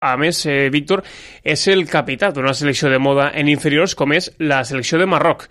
a més, Víctor, és el capità d'una selecció de moda en inferiors com és la selecció de Marroc.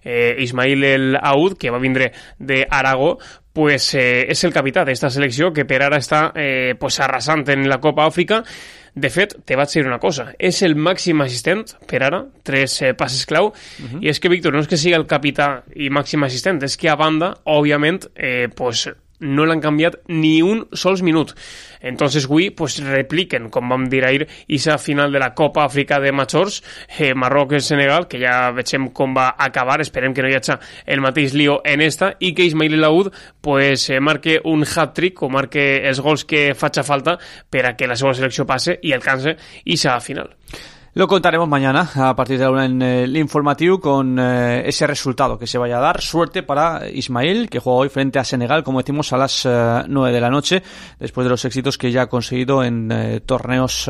Ismail El Aoud, que va vindre d'Aragó, pues, és el capità d'esta selecció que per ara està pues, arrasant en la Copa Àfrica. De fet, te vaig dir una cosa, és el màxim assistent per ara, 3 passes clau, i és que, Víctor, no és que sigui el capità i màxim assistent, és que a banda, òbviament, pues, no l'han canviat ni un sols minut. Entonces avui pues, repliquen, com vam dir ahir, aquesta final de la Copa Àfrica de Majors, Marroc-Senegal, que ja vegem com va acabar, esperem que no hi hagi el mateix lío en esta, i que Ismail El Aoud pues, marque un hat-trick o marque els gols que faci falta per a que la seva selecció passe i alcance aquesta final. Lo contaremos mañana a partir de la 1 en el informativo con ese resultado que se vaya a dar. Suerte para Ismail, que juega hoy frente a Senegal, como decimos, a las 9 de la noche, después de los éxitos que ya ha conseguido en torneos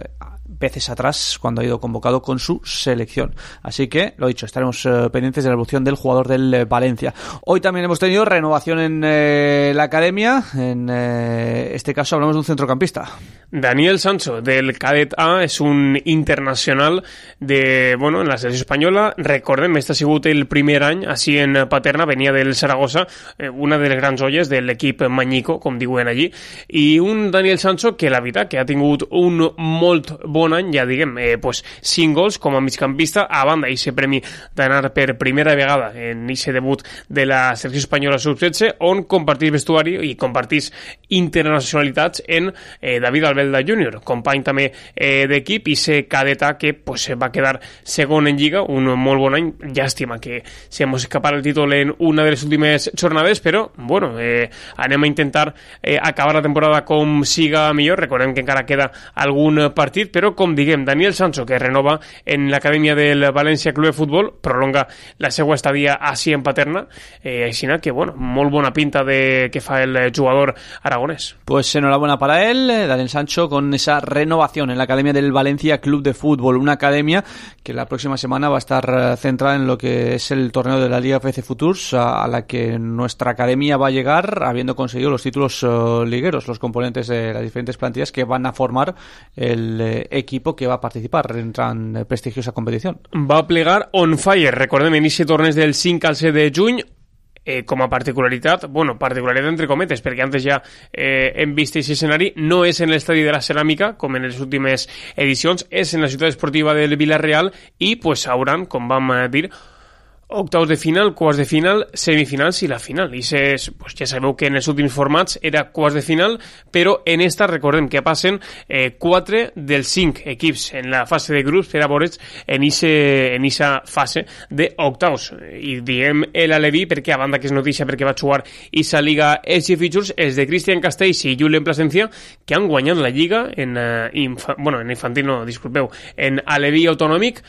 veces atrás cuando ha ido convocado con su selección. Así que, lo dicho, estaremos pendientes de la evolución del jugador del Valencia. Hoy también hemos tenido renovación en la academia. En este caso hablamos de un centrocampista. Daniel Sancho, del Cadet A, és un internacional de, bueno, en la selecció espanyola. Recordem, este ha sigut el primer any així en Paterna, venia del Saragossa, una de les grans olles de l'equip Mañico, com diuen allí, i un Daniel Sancho que la veritat que ha tingut un molt bon any, ja diguem, pues 5 gols com a migcampista, a banda d'aquest premi d'anar per primera vegada en aquest debut de la selecció espanyola sub-16, on compartís vestuari i compartís internacionalitats en David Albelda Júnior, company també d'equip, i ser cadeta que pues, va quedar segon en Lliga, un molt bon any. Llàstima que se mos escapara el títol en una de les últimes jornades, però bueno, anem a intentar acabar la temporada com siga millor. Recordem que encara queda algun partit, però com diguem, Daniel Sancho, que renova en l'acadèmia del València Club de Futbol, prolonga la seva estadía així en Paterna, així que bueno, molt bona pinta de que fa el jugador aragonés. Pues enhorabuena para él, Daniel Sancho, con esa renovación en la academia del Valencia Club de Fútbol, una academia que la próxima semana va a estar centrada en lo que es el torneo de la Liga FC Futures, a la que nuestra academia va a llegar habiendo conseguido los títulos ligueros, los componentes de las diferentes plantillas que van a formar el equipo que va a participar en tan prestigiosa competición. Va a plegar on fire, recordem, en aquest torneig del 5 al 7 de juny, com a particularitat, bueno, particularitat entre cometes, perquè antes ja hem vist aquest escenari, no és en l'estadi de la Ceràmica, com en les últimes edicions, és en la ciutat esportiva del Villarreal, i pues hauran, com vam dir, octaus de final, quarts de final, semifinals i la final. I pues ja sabeu que en els últims formats era quarts de final, però en esta recordem que passen 4 dels 5 equips en la fase de grups per a veure's en esa fase d'octaus. I diem l'Aleví perquè, a banda que és notícia perquè va jugar esa Liga FC Futures, és de Cristian Castells i Julien Plasencia, que han guanyat la Lliga en infantil, no, disculpeu, en Aleví autonòmic.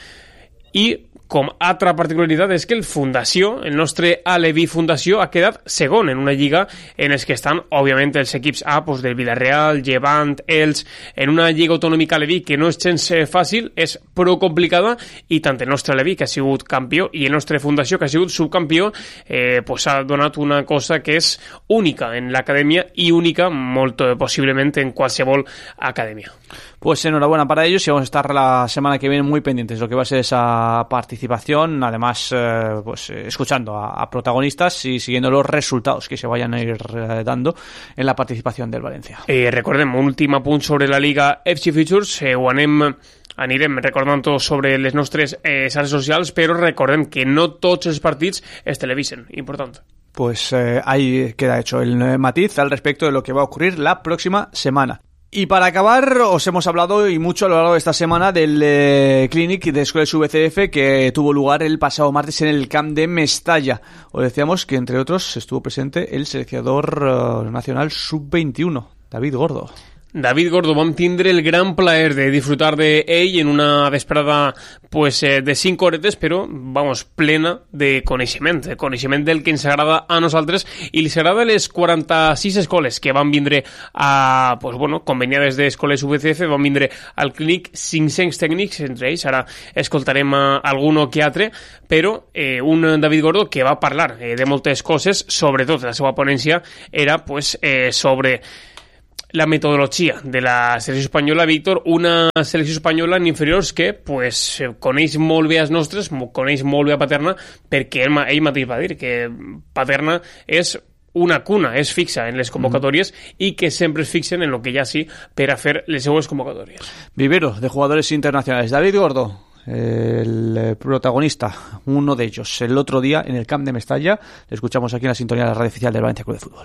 I com altra particularitat és que el Fundació, el nostre Aleví Fundació, ha quedat segon en una lliga en els que estan, òbviament, els equips A, pues, del Villarreal, Llevant, Els, en una lliga autonòmica Aleví que no és gens fàcil, és prou complicada, i tant el nostre Aleví, que ha sigut campió, i el nostre Fundació, que ha sigut subcampió, pues ha donat una cosa que és única en l'acadèmia i única, molt possiblement, en qualsevol acadèmia. Pues enhorabuena para ellos y vamos a estar la semana que viene muy pendientes de lo que va a ser esa participación, además pues escuchando a protagonistas y siguiendo los resultados que se vayan a ir dando en la participación del Valencia. Recordem, un últim apunt sobre la Liga FC Futures, anirem recordant sobre les nostres xarxes socials, però recordem que no tots els partits es televisen, important. Pues ahí queda hecho el matiz al respecto de lo que va a ocurrir la próxima semana. Y para acabar, os hemos hablado y mucho a lo largo de esta semana del Clinic de Escoles VCF que tuvo lugar el pasado martes en el Camp de Mestalla. Os decíamos que, entre otros, estuvo presente el seleccionador nacional sub-21, David Gordo. David Gordo, vam tindre el gran plaer de disfrutar d'ell en una vesprada pues, de 5 horetes, però vamos, plena de coneixement del que ens agrada a nosaltres i li agrada les 46 escoles que van vindre a, pues, bueno, conveniades d'escoles VCF, van vindre al Clínic 500 tècnics, entre ells ara escoltarem alguno que altre, però un David Gordo que va parlar de moltes coses, sobretot la seva ponència era pues, sobre la metodologia de la selecció espanyola, Víctor, una selecció espanyola en inferiors que pues, coneix molt bé els nostres, coneix molt bé a Paterna, perquè ell mateix va dir que Paterna és una cuna, és fixa en les convocatòries i que sempre es fixen en lo que ja sí per a fer les seues convocatòries. Vivero de jugadores internacionales. David Gordo, el protagonista, uno de ellos, el otro día en el Camp de Mestalla. Le escuchamos aquí en la sintonía de la radio oficial del Valencia Club de Fútbol.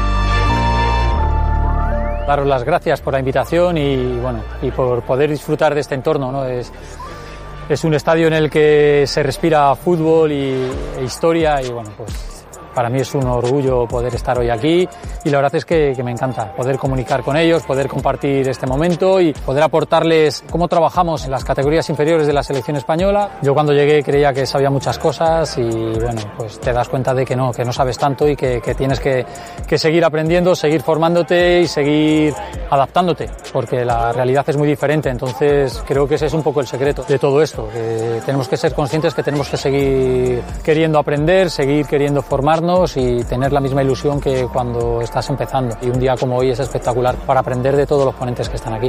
Daros las gracias por la invitación y por poder disfrutar de este entorno, ¿no? Es un estadio en el que se respira fútbol e historia y pues para mí es un orgullo poder estar hoy aquí y la verdad es que me encanta poder comunicar con ellos, poder compartir este momento y poder aportarles cómo trabajamos en las categorías inferiores de la selección española. Yo cuando llegué creía que sabía muchas cosas y pues te das cuenta de que no sabes tanto y que tienes que seguir aprendiendo, seguir formándote y seguir adaptándote, porque la realidad es muy diferente. Entonces creo que ese es un poco el secreto de todo esto, que tenemos que ser conscientes que tenemos que seguir queriendo aprender, seguir queriendo formarnos y tener la misma ilusión que cuando estás empezando. Y un día como hoy es espectacular para aprender de todos los ponentes que están aquí.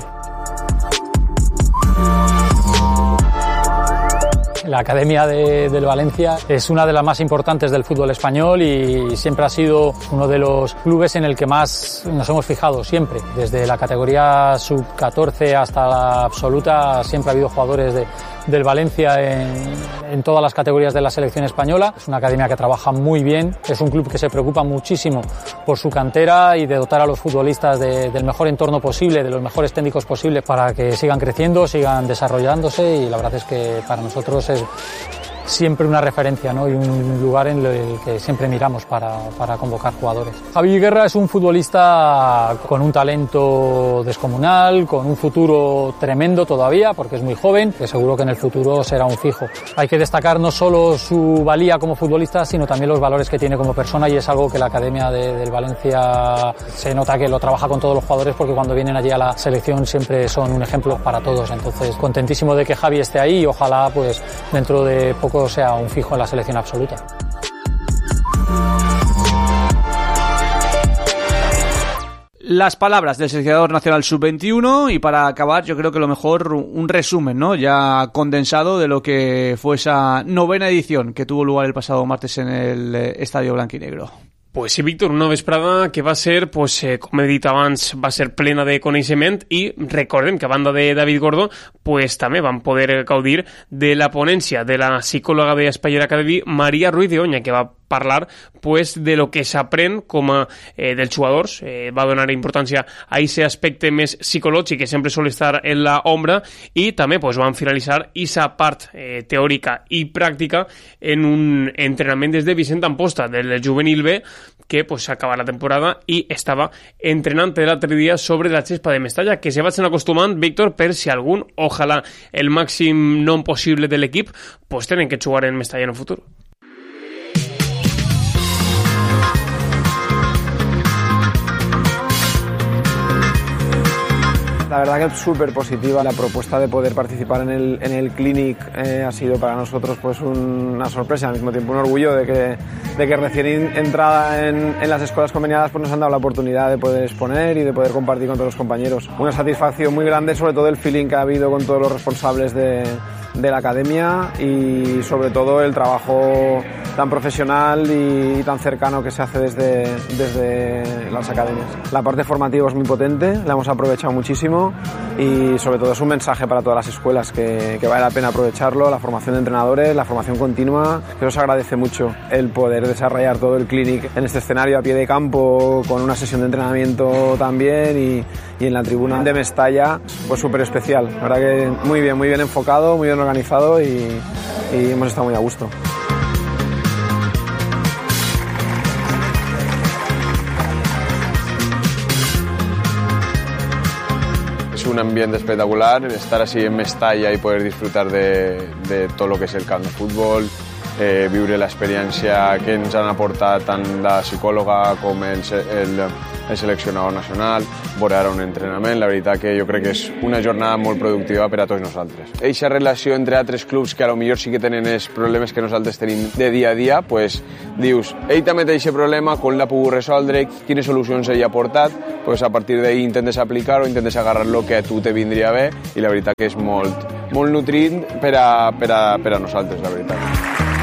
La Academia del Valencia es una de las más importantes del fútbol español y siempre ha sido uno de los clubes en el que más nos hemos fijado, siempre. Desde la categoría sub-14 hasta la absoluta siempre ha habido jugadores del Valencia en todas las categorías de la selección española. Es una academia que trabaja muy bien, es un club que se preocupa muchísimo por su cantera y de dotar a los futbolistas del mejor entorno posible, de los mejores técnicos posibles para que sigan creciendo, sigan desarrollándose y la verdad es que para nosotros es siempre una referencia, ¿no? Y un lugar en el que siempre miramos para convocar jugadores. Javi Guerra es un futbolista con un talento descomunal, con un futuro tremendo todavía, porque es muy joven, que seguro que en el futuro será un fijo. Hay que destacar no solo su valía como futbolista, sino también los valores que tiene como persona y es algo que la Academia del Valencia se nota que lo trabaja con todos los jugadores porque cuando vienen allí a la selección siempre son un ejemplo para todos. Entonces, contentísimo de que Javi esté ahí y ojalá pues dentro de poco sea un fijo en la selección absoluta. Las palabras del seleccionador nacional sub-21 y para acabar yo creo que lo mejor un resumen, ¿no? Ya condensado de lo que fue esa 9ª edición que tuvo lugar el pasado martes en el Estadio Blanquinegro. Pues sí, Víctor, una vesprada que va ser, pues, com he dit abans, va ser plena de coneixement i recordem que a banda de David Gordo, pues també van poder gaudir de la ponència de la psicòloga de Aspire Academy, Maria Ruiz de Oña, que va parlar pues de lo que s'aprèn com a dels jugadors, va donar importància a aquest aspecte més psicològic que sempre sol estar en la ombra i també pues, van finalitzar aquesta part teòrica i pràctica en un entrenament des de Vicent Amposta, del juvenil B, que pues acaba la temporada i estava entrenant l'altre dia sobre la Xespa de Mestalla, que se vagin acostumant, Víctor, per si algun, ojalà el màxim nom possible de l'equip, pues tenen que jugar en Mestalla en el futur. La verdad que es súper positiva la propuesta de poder participar en el Clinic, ha sido para nosotros pues una sorpresa, al mismo tiempo un orgullo de que recién entrada en las escuelas conveniadas pues nos han dado la oportunidad de poder exponer y de poder compartir con todos los compañeros. Una satisfacción muy grande, sobre todo el feeling que ha habido con todos los responsables de la academia y sobre todo el trabajo tan profesional y tan cercano que se hace desde las academias. La parte formativa es muy potente, la hemos aprovechado muchísimo y sobre todo es un mensaje para todas las escuelas que vale la pena aprovecharlo, la formación de entrenadores, la formación continua, que os agradece mucho el poder desarrollar todo el clinic en este escenario a pie de campo con una sesión de entrenamiento también y en la tribuna de Mestalla, pues súper especial. La verdad que muy bien enfocado, muy bien organizado y hemos estado muy a gusto. Un ambiente espectacular, estar así en Mestalla y poder disfrutar de todo lo que es el camp de fútbol, viure l'experiència que ens han aportat tant la psicòloga com el el seleccionador nacional, veure ara un entrenament, la veritat que jo crec que és una jornada molt productiva per a tots nosaltres. Eixa relació entre altres clubs que a lo millor sí que tenen els problemes que nosaltres tenim de dia a dia, pues dius, ell també té aquest problema, com l'ha pogut resoldre, quines solucions ell ha portat, pues a partir d'ahí intentes aplicar o intentes agarrar lo que a tu te vindria bé, i la veritat que és molt nutrint per a nosaltres, la veritat.